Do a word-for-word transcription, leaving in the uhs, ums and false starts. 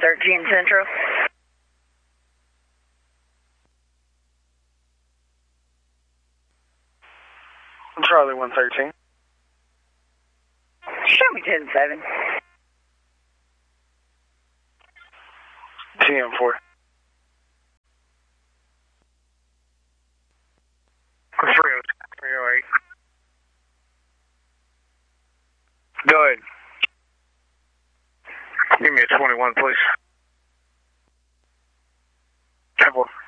thirteen Central. Charlie one thirteen. Show me ten seven. T M four. three oh eight. Go ahead. Give me a twenty-one, please. ten four.